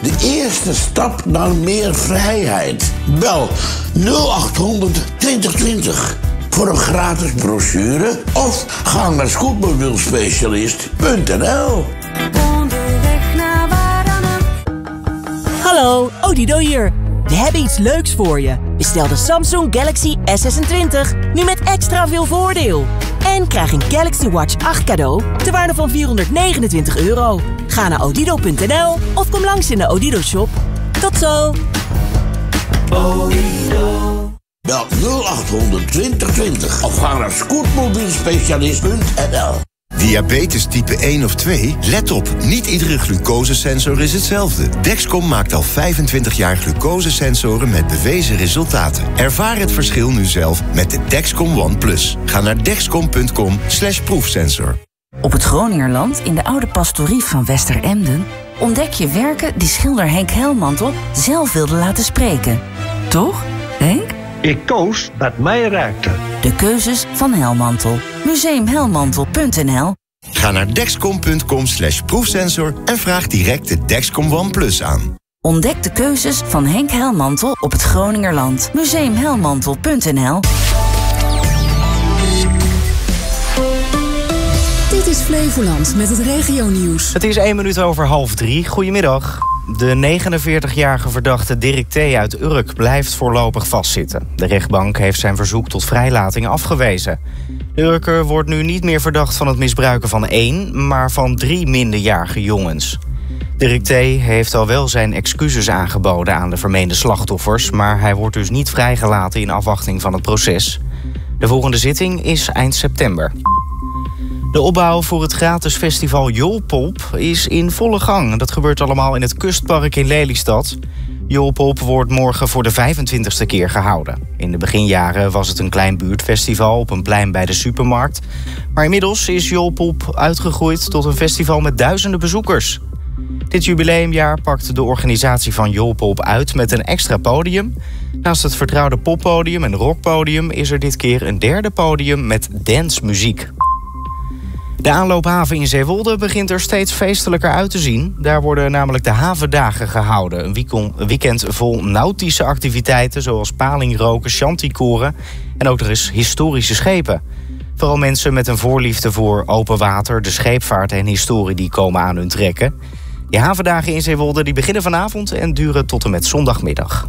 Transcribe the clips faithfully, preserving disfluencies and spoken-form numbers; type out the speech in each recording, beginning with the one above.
de eerste stap naar meer vrijheid. Bel nul acht honderd twintig twintig voor een gratis brochure of ga naar scootmobielspecialist punt n l. Onderweg naar waar dan ook. Hallo, Odido hier. We hebben iets leuks voor je. Bestel de Samsung Galaxy S zesentwintig nu met extra veel voordeel. En krijg een Galaxy Watch acht cadeau ter waarde van vierhonderdnegenentwintig euro. Ga naar odido punt n l of kom langs in de Odido shop. Tot zo! Odido. Bel nul acht honderd twintig twintig of ga naar scootmobielspecialist punt n l. Diabetes type één of twee? Let op, niet iedere glucosesensor is hetzelfde. Dexcom maakt al vijfentwintig jaar glucosesensoren met bewezen resultaten. Ervaar het verschil nu zelf met de Dexcom One Plus. Ga naar dexcom punt com slash proefsensor. Op het Groningerland, in de oude pastorie van Westeremden, ontdek je werken die schilder Henk Helmantel zelf wilde laten spreken. Toch, Henk? Ik koos wat mij raakte. De keuzes van Helmantel. museum helmantel punt n l. Ga naar dexcom punt com slash proefsensor en vraag direct de Dexcom One Plus aan. Ontdek de keuzes van Henk Helmantel op het Groningerland. museum helmantel punt n l. Dit is Flevoland met het regionieuws. Het is één minuut over half drie. Goedemiddag. De negenenveertigjarige verdachte Dirk T. uit Urk blijft voorlopig vastzitten. De rechtbank heeft zijn verzoek tot vrijlating afgewezen. De Urker wordt nu niet meer verdacht van het misbruiken van één, maar van drie minderjarige jongens. Dirk T. heeft al wel zijn excuses aangeboden aan de vermeende slachtoffers, maar hij wordt dus niet vrijgelaten in afwachting van het proces. De volgende zitting is eind september. De opbouw voor het gratis festival Jolpop is in volle gang. Dat gebeurt allemaal in het Kustpark in Lelystad. Jolpop wordt morgen voor de vijfentwintigste keer gehouden. In de beginjaren was het een klein buurtfestival op een plein bij de supermarkt. Maar inmiddels is Jolpop uitgegroeid tot een festival met duizenden bezoekers. Dit jubileumjaar pakt de organisatie van Jolpop uit met een extra podium. Naast het vertrouwde poppodium en rockpodium is er dit keer een derde podium met dancemuziek. De aanloophaven in Zeewolde begint er steeds feestelijker uit te zien. Daar worden namelijk de havendagen gehouden. Een weekend vol nautische activiteiten zoals palingroken, chanticoren en ook er is historische schepen. Vooral mensen met een voorliefde voor open water, de scheepvaart en historie die komen aan hun trekken. Die havendagen in Zeewolde die beginnen vanavond en duren tot en met zondagmiddag.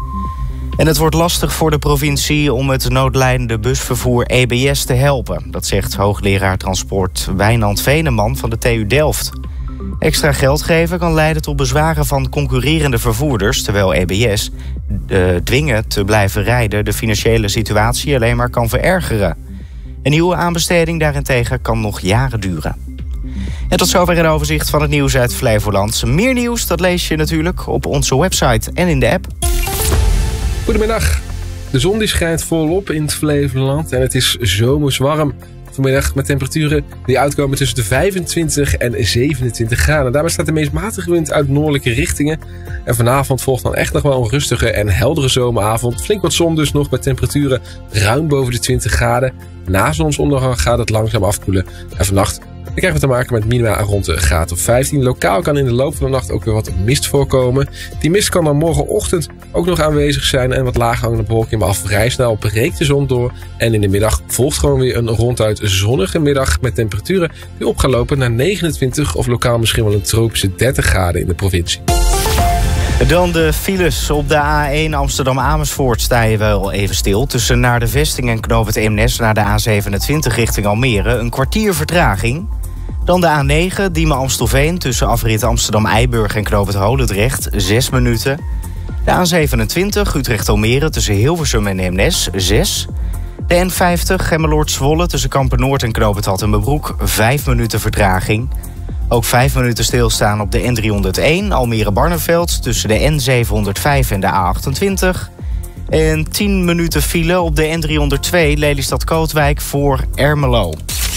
En het wordt lastig voor de provincie om het noodlijdende busvervoer E B S te helpen. Dat zegt hoogleraar transport Wijnand Veneman van de T U Delft. Extra geld geven kan leiden tot bezwaren van concurrerende vervoerders, terwijl E B S uh, dwingen te blijven rijden de financiële situatie alleen maar kan verergeren. Een nieuwe aanbesteding daarentegen kan nog jaren duren. En tot zover een overzicht van het nieuws uit Flevoland. Meer nieuws dat lees je natuurlijk op onze website en in de app. Goedemiddag. De zon die schijnt volop in het Flevoland en het is zomers warm. Vanmiddag met temperaturen die uitkomen tussen de vijfentwintig en zevenentwintig graden. Daarbij staat de meest matige wind uit noordelijke richtingen. En vanavond volgt dan echt nog wel een rustige en heldere zomeravond. Flink wat zon dus nog met temperaturen ruim boven de twintig graden. Na zonsondergang gaat het langzaam afkoelen. En vannacht dan krijgen we te maken met minima rond de graad of vijftien. Lokaal kan in de loop van de nacht ook weer wat mist voorkomen. Die mist kan dan morgenochtend ook nog aanwezig zijn en wat laaghangende bewolking, maar al vrij snel breekt de zon door. En in de middag volgt gewoon weer een ronduit zonnige middag met temperaturen die op gaan lopen naar negenentwintig of lokaal misschien wel een tropische dertig graden in de provincie. Dan de files. Op de A één Amsterdam-Amersfoort sta je wel even stil. Tussen naar de Vesting en Knoop het Eemnes naar de A zevenentwintig richting Almere. Een kwartier vertraging. Dan de A negen Diemen-Amstelveen tussen afrit Amsterdam-Eiburg en Knoop het Holendrecht. Zes minuten. De A zevenentwintig Utrecht-Almere tussen Hilversum en Eemnes. Zes. De N vijftig Gemmeloord-Zwolle tussen Kampernoord en Knoop het Hattenbroek. Vijf minuten vertraging. Ook vijf minuten stilstaan op de N driehonderdéén Almere-Barneveld tussen de N zevenhonderdvijf en de A achtentwintig. En tien minuten file op de N driehonderdtwee Lelystad-Kootwijk voor Ermelo.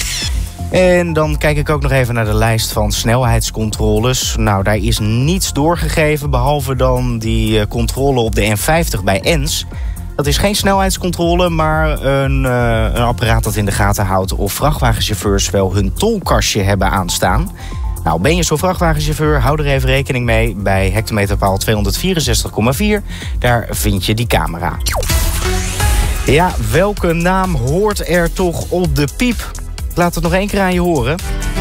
En dan kijk ik ook nog even naar de lijst van snelheidscontroles. Nou, daar is niets doorgegeven behalve dan die controle op de N vijftig bij Ens. Dat is geen snelheidscontrole, maar een, uh, een apparaat dat in de gaten houdt of vrachtwagenchauffeurs wel hun tolkastje hebben aanstaan. Nou, ben je zo'n vrachtwagenchauffeur, hou er even rekening mee. Bij hectometerpaal tweehonderdvierenzestig komma vier, daar vind je die camera. Ja, welke naam hoort er toch op de piep? Laat het nog één keer aan je horen.